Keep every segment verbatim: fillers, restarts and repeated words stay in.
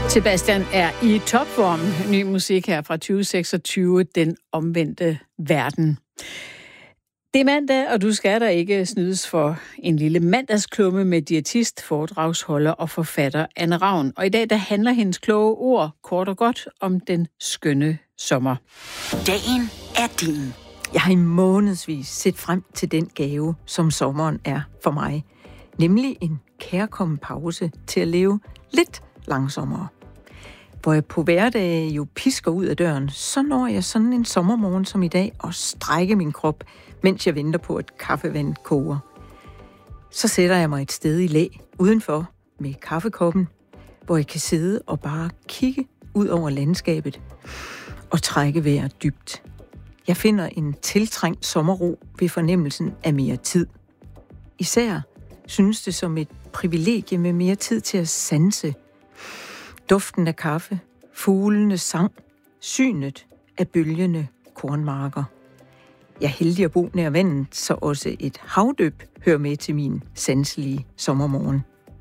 Sebastian er i topform. Ny musik her fra tyve seksogtyve, Den omvendte verden. Det er mandag, og du skal der ikke snydes for en lille mandagsklumme med diætist, foredragsholder og forfatter Anne Ravn. Og i dag der handler hendes kloge ord kort og godt om den skønne sommer. Dagen er din. Jeg har i månedsvis set frem til den gave, som sommeren er for mig. Nemlig en kærkommen pause til at leve lidt langsommere. Hvor jeg på hverdage jo pisker ud af døren, så når jeg sådan en sommermorgen som i dag og strækker min krop, mens jeg venter på, at kaffevand koger. Så sætter jeg mig et sted i læ udenfor med kaffekoppen, hvor jeg kan sidde og bare kigge ud over landskabet og trække vejret dybt. Jeg finder en tiltrængt sommerro ved fornemmelsen af mere tid. Især synes det som et privilegie med mere tid til at sanse. Duften af kaffe, fuglenes sang, synet af bølgende kornmarker. Jeg er heldig at bo nær vandet, så også et havdyp hører med til min sanselige sommermorgen.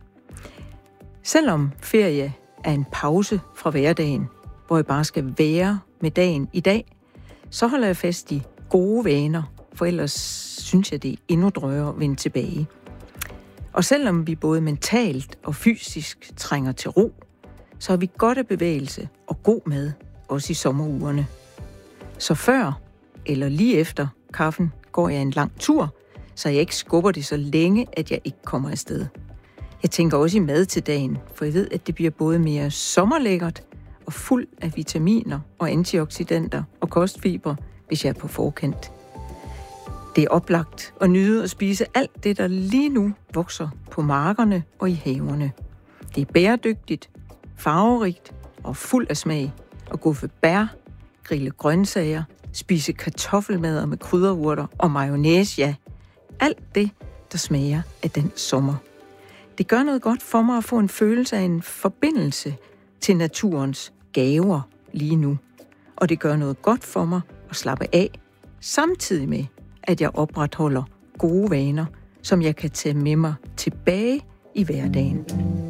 Selvom ferie er en pause fra hverdagen, hvor jeg bare skal være med dagen i dag, så holder jeg fast i gode vaner, for ellers synes jeg, det er endnu drøjere at vende tilbage. Og selvom vi både mentalt og fysisk trænger til ro, så har vi godt af bevægelse og god mad, også i sommerugerne. Så før eller lige efter kaffen går jeg en lang tur, så jeg ikke skubber det så længe, at jeg ikke kommer afsted. Jeg tænker også i mad til dagen, for jeg ved, at det bliver både mere sommerlækkert og fuld af vitaminer og antioxidanter og kostfibre, hvis jeg er på forkant. Det er oplagt at nyde at spise alt det, der lige nu vokser på markerne og i haverne. Det er bæredygtigt, farverigt og fuld af smag at guffe bær, grille grøntsager, spise kartoffelmadder med krydderurter og mayonnaise, ja. Alt det, der smager af den sommer. Det gør noget godt for mig at få en følelse af en forbindelse til naturens gaver lige nu. Og det gør noget godt for mig at slappe af, samtidig med, at jeg opretholder gode vaner, som jeg kan tage med mig tilbage i hverdagen.